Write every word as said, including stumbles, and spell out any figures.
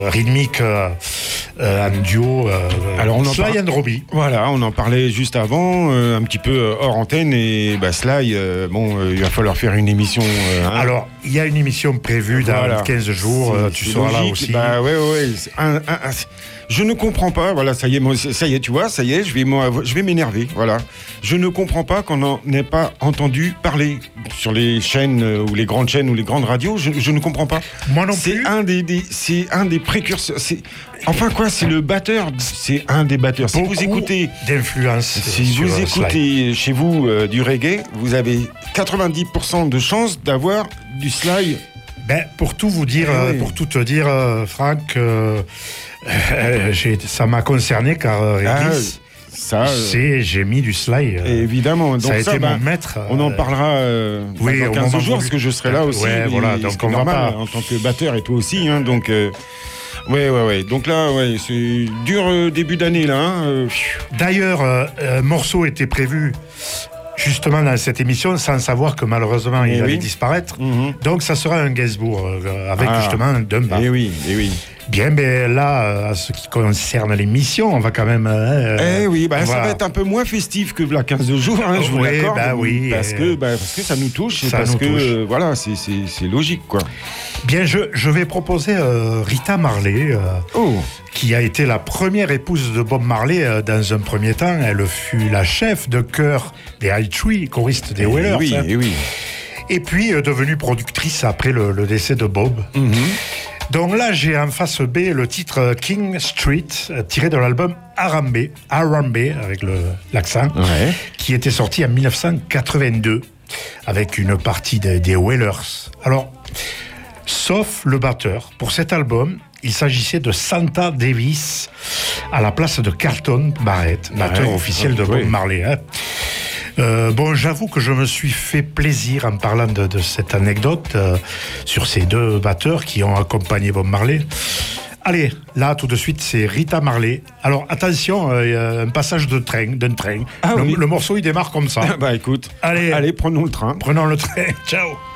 rythmique euh, euh, en duo euh, Alors on en Sly par... and Robbie. Voilà, on en parlait juste avant, euh, un petit peu hors antenne, et bah, Sly, euh, bon, euh, il va falloir faire une émission. Euh, hein. Alors, il y a une émission prévue dans Voilà. quinze jours, euh, tu seras logique. là aussi. Bah ouais, ouais, ouais. Un, un, un, je ne comprends pas, voilà, ça y est, moi, ça y est, tu vois, ça y est, je vais, moi, je vais m'énerver, voilà. Je ne comprends pas qu'on n'en ait pas entendu parler sur les chaînes, euh, ou les grandes chaînes, ou les grandes radios, je, je ne comprends pas. Moi non c'est plus. Un des, des, c'est un des précurseurs, c'est... Enfin quoi, c'est le batteur, c'est un des batteurs. Si Beaucoup vous écoutez, d'influence. si sur vous Sly. écoutez chez vous euh, du reggae, vous avez quatre-vingt-dix pour cent de chances d'avoir du Sly. Ben, pour tout vous dire, Eh euh, oui. pour tout te dire, euh, Franck, euh, euh, j'ai, ça m'a concerné car euh, Ah, Régis, ça, euh, c'est, j'ai mis du Sly. euh, évidemment. Donc ça a été bah, mon maître. on en euh, parlera euh, oui, dans au quinze moment jours, voulu. parce que je serai là aussi. Ouais, et- voilà, et donc c'est on va normal, pas- en tant que batteur et toi aussi. Hein, donc, euh, ouais, ouais, ouais. Donc là, ouais, c'est dur euh, début d'année, là. Hein, euh, D'ailleurs, euh, un morceau était prévu justement dans cette émission sans savoir que malheureusement il Eh allait oui. disparaître. mhm. Donc ça sera un Gainsbourg euh, avec Ah. justement un Dunbar. Eh oui, eh oui. Bien, ben là, euh, à ce qui concerne l'émission, on va quand même. euh, Eh oui, bah, ça voilà. va être un peu moins festif que la quinze jours, hein, je vous Oui, l'accorde. bah oui, parce, euh, que, bah, parce que ça nous touche, et ça parce nous que touche. euh, voilà, c'est, c'est, c'est logique, quoi. Bien, je, je vais proposer euh, Rita Marley, euh, Oh, qui a été la première épouse de Bob Marley euh, dans un premier temps. Elle fut la chef de chœur des High Tree, choriste des eh Wailers. oui, hein. eh oui. Et puis euh, devenue productrice après le, le décès de Bob. Mhm. Donc là, j'ai en face B le titre euh, King Street, euh, tiré de l'album Harambe, Harambe avec le, l'accent, Ouais. qui était sorti en dix-neuf cent quatre-vingt-deux, avec une partie des, des Wailers. Alors, sauf le batteur, pour cet album, il s'agissait de Santa Davis, à la place de Carlton Barrett, batteur Ouais, officiel de Bob ouais. Marley. hein. Euh, bon, j'avoue que je me suis fait plaisir en parlant de, de cette anecdote euh, sur ces deux batteurs qui ont accompagné Bob Marley. Allez, là, tout de suite, c'est Rita Marley. Alors, attention, euh, il y a un passage de train, d'un train. Ah le, oui. le morceau, il démarre comme ça. Bah écoute, Allez. allez, prenons le train. Prenons le train. Ciao.